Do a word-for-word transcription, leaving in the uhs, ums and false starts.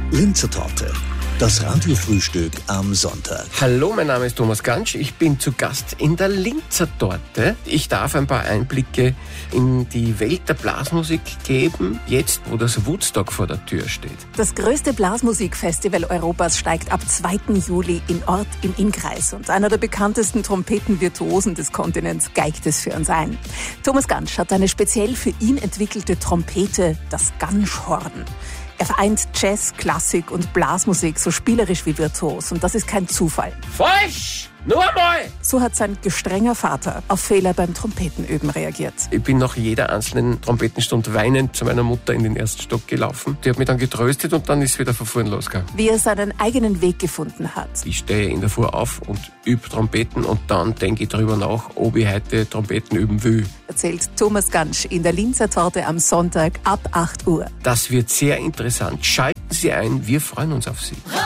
Linzer Torte, das Radiofrühstück am Sonntag. Hallo, mein Name ist Thomas Gansch. Ich bin zu Gast in der Linzer Torte. Ich darf ein paar Einblicke in die Welt der Blasmusik geben, jetzt wo das Woodstock vor der Tür steht. Das größte Blasmusikfestival Europas steigt ab zweiten Juli in Ort im Innkreis. Und einer der bekanntesten Trompetenvirtuosen des Kontinents geigt es für uns ein. Thomas Gansch hat eine speziell für ihn entwickelte Trompete, das Ganschhorn. Er vereint Jazz, Klassik und Blasmusik so spielerisch wie virtuos. Und das ist kein Zufall. Falsch! Nur einmal! So hat sein gestrenger Vater auf Fehler beim Trompetenüben reagiert. Ich bin nach jeder einzelnen Trompetenstunde weinend zu meiner Mutter in den ersten Stock gelaufen. Die hat mich dann getröstet und dann ist wieder von vorn losgegangen. Wie er seinen eigenen Weg gefunden hat. Ich stehe in der Früh auf und übe Trompeten und dann denke ich darüber nach, ob ich heute Trompeten üben will. Erzählt Thomas Gansch in der Linzer Torte am Sonntag ab acht Uhr. Das wird sehr interessant. Schalten Sie ein, wir freuen uns auf Sie.